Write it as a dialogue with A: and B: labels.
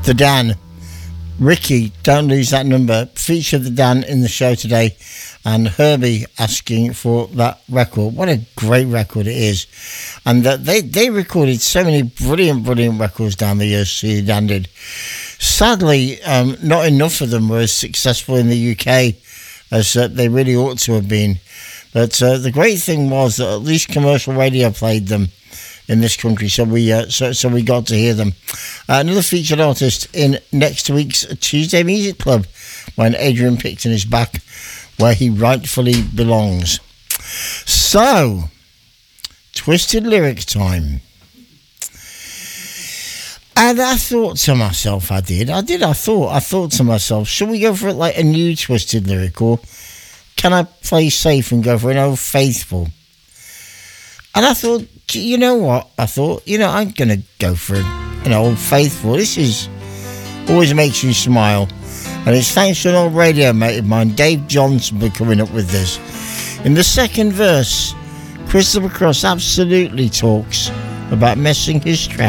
A: The Dan. Ricky, don't lose that number. Feature the Dan in the show today. And Herbie asking for that record. What a great record it is. And they recorded so many brilliant records down the years, see, Dan did. Sadly, not enough of them were as successful in the UK as they really ought to have been. But the great thing was that at least commercial radio played them in this country, so we got to hear them. Another featured artist in next week's Tuesday Music Club, when Adrian Picton is back where he rightfully belongs. So, Twisted Lyric time. And I thought to myself, I thought to myself, should we go for it like a new Twisted Lyric, or can I play safe and go for an old faithful? And I thought, you know what? I'm going to go for an old faithful. This is always makes you smile. And it's thanks to an old radio mate of mine, Dave Johnson, for coming up with this. In the second verse, Christopher Cross absolutely talks about messing his trousers.